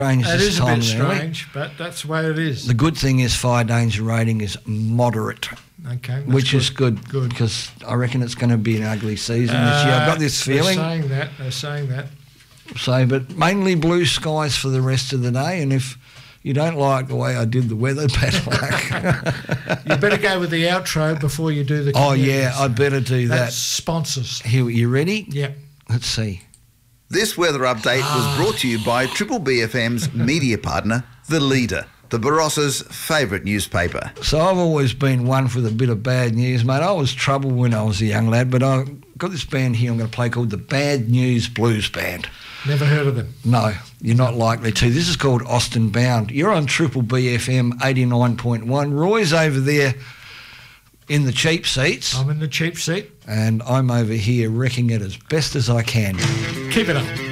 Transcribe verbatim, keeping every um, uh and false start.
Strange It this is a time bit of the week. strange, but that's the way it is. The good thing is fire danger rating is moderate, Okay, that's which good. is good, Good. because I reckon it's going to be an ugly season this year. I've got this feeling. They're saying that. They're saying that. So, but mainly blue skies for the rest of the day. And if you don't like the way I did the weather, bad luck. You better go with the outro before you do the. Oh yeah, communities. I'd better do That's that. sponsors. Here, you ready? Yeah. Let's see. This weather update was brought to you by Triple B F M's media partner, The Leader, the Barossa's favourite newspaper. So I've always been one for the bit of bad news, mate. I was trouble when I was a young lad, but I've got this band here I'm going to play called the Bad News Blues Band. Never heard of them. No, you're not likely to. This is called Austin Bound. You're on Triple B F M eighty-nine point one. Roy's over there in the cheap seats, I'm in the cheap seat. and I'm over here wrecking it as best as I can. Keep it up.